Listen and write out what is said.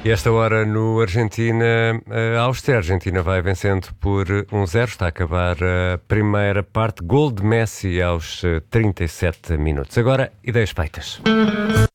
E esta hora no Argentina-Áustria, a Argentina vai vencendo por 1-0, está a acabar a primeira parte, gol de Messi aos 37 minutos. Agora, ideias feitas.